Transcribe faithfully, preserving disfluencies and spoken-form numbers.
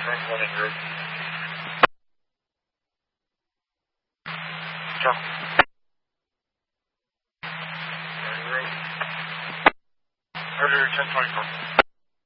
Front one in group. Ciao. Order ten twenty-four.